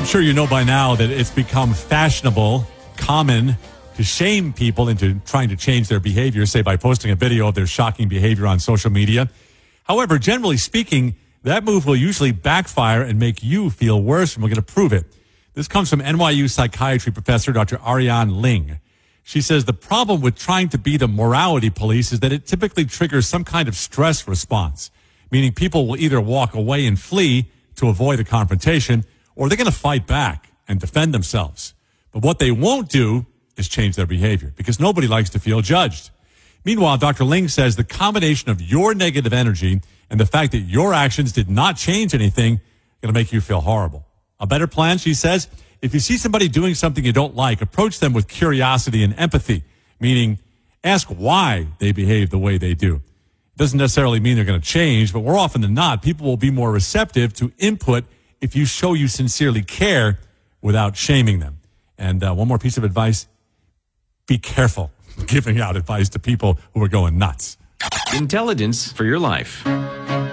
sure you know by now that it's become fashionable, common to shame people into trying to change their behavior, say by posting a video of their shocking behavior on social media. However, generally speaking, that move will usually backfire and make you feel worse, and we're going to prove it. This comes from NYU psychiatry professor Dr. Ariane Ling. She says the problem with trying to be the morality police is that it typically triggers some kind of stress response, meaning people will either walk away and flee to avoid a confrontation, or they're going to fight back and defend themselves. But what they won't do is change their behavior, because nobody likes to feel judged. Meanwhile, Dr. Ling says the combination of your negative energy and the fact that your actions did not change anything is going to make you feel horrible. A better plan, she says, if you see somebody doing something you don't like, approach them with curiosity and empathy, meaning ask why they behave the way they do. It doesn't necessarily mean they're going to change, but more often than not, people will be more receptive to input if you show you sincerely care without shaming them. And one more piece of advice, be careful giving out advice to people who are going nuts. Intelligence for your life.